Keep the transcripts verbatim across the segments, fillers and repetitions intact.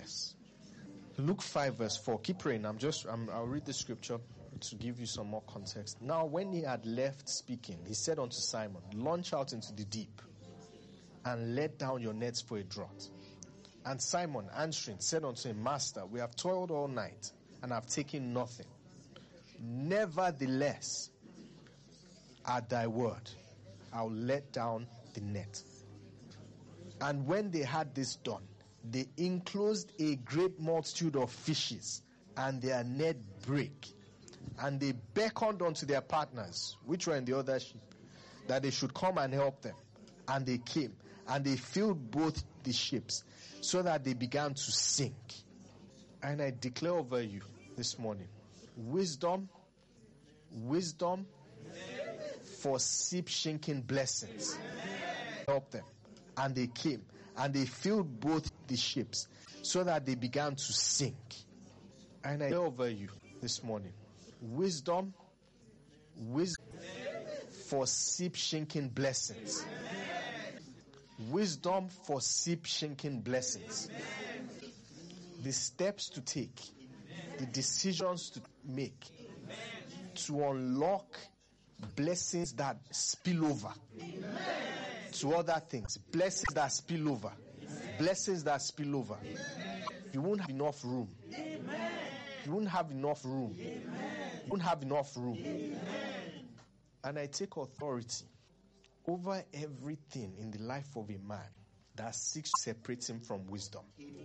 less. Luke five verse four. Keep praying. I'm just, I'm, I'll read the scripture to give you some more context. Now when he had left speaking, he said unto Simon, launch out into the deep and let down your nets for a draught. And Simon answering said unto him, Master, we have toiled all night and have taken nothing. Nevertheless, at thy word, I'll let down the net. And when they had this done, they enclosed a great multitude of fishes, and their net brake. And they beckoned unto their partners, which were in the other ship, that they should come and help them. And they came, and they filled both the ships, so that they began to sink. And I declare over you this morning, wisdom, wisdom for ship-sinking blessings. Help them. And they came, and they filled both the ships, so that they began to sink. And I declare over you this morning, wisdom, wisdom for ship-sinking blessings. Wisdom for ship-sinking blessings. The steps to take, the decisions to make, to unlock blessings that spill over to other things. Blessings that spill over. Blessings that spill over. You won't have enough room. You won't have enough room. You won't have enough room. And I take authority over everything in the life of a man that seeks to separate him from wisdom.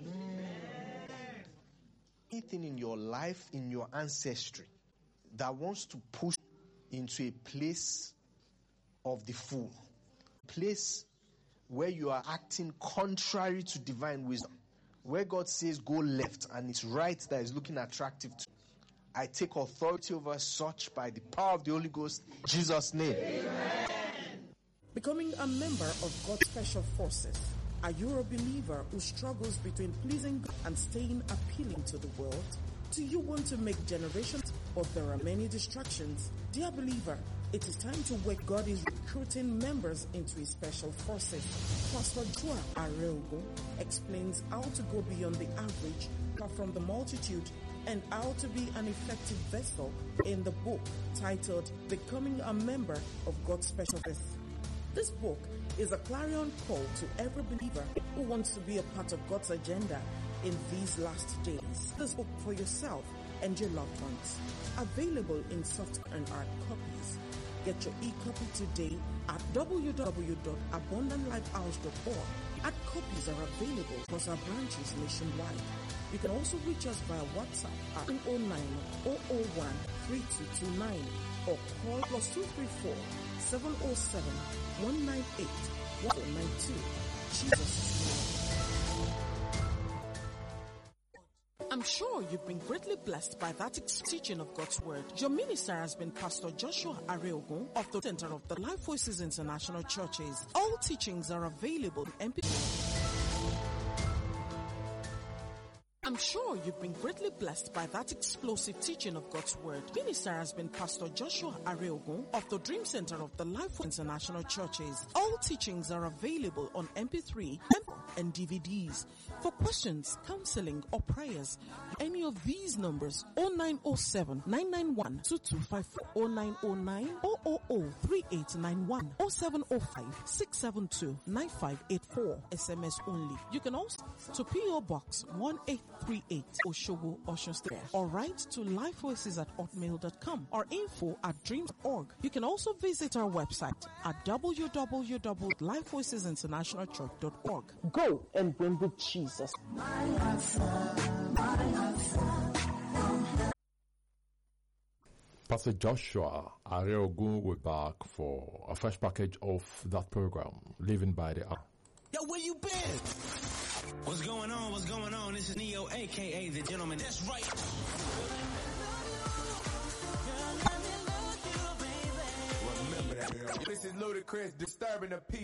Anything in your life, in your ancestry, that wants to push into a place of the fool, place where you are acting contrary to divine wisdom, where God says go left and it's right that is looking attractive to you. I take authority over such by the power of the Holy Ghost, in Jesus' name. Amen. Becoming a member of God's Special Forces. Are you a believer who struggles between pleasing God and staying appealing to the world? Do you want to make generations, but there are many distractions? Dear believer, it is time to wake. God is recruiting members into His Special Forces. Pastor Joshua Areogun explains how to go beyond the average, from the multitude, and how to be an effective vessel in the book titled Becoming a Member of God's Special Forces. This book is a clarion call to every believer who wants to be a part of God's agenda in these last days. This book for yourself and your loved ones. Available in soft and hard copies. Get your e-copy today at w w w dot abundant life house dot org. Hard copies are available across our branches nationwide. You can also reach us via WhatsApp at zero zero nine zero zero one three two two nine or call plus two three four seven zero seven one nine eight one zero nine two. Jesus. I'm sure you've been greatly blessed by that teaching of God's Word. Your minister has been Pastor Joshua Areogun of the Center of the Life Voices International Churches. All teachings are available in M P three. I'm sure you've been greatly blessed by that explosive teaching of God's Word. Minister has been Pastor Joshua Areogun of the Dream Center of the Life International Churches. All teachings are available on M P three and D V Ds. For questions, counseling, or prayers, any of these numbers: zero nine zero seven nine nine one two two five four, zero nine zero nine zero zero zero three eight nine one, zero seven zero five six seven two nine five eight four. S M S only. You can also to P O Box one eight three eight, Oshogo, Osun State, or write to lifevoices at hotmail dot com or info at dreams dot org. You can also visit our website at w w w dot life voices international church dot org. Go and win with Jesus. Pastor Joshua Areogun will be back for a fresh package of that program, Living by the Hour. Yo, where you been? What's going on? What's going on? This is Neo, a k a. The Gentleman. That's right. Remember that. This is Ludacris disturbing the peace.